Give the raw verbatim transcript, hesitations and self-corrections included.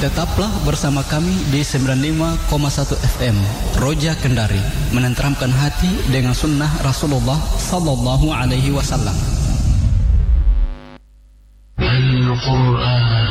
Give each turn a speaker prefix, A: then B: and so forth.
A: Tetaplah bersama kami di sembilan puluh lima koma satu F M Roja Kendari, menenteramkan hati dengan sunnah Rasulullah Sallallahu Alaihi Wasallam. Al-Quran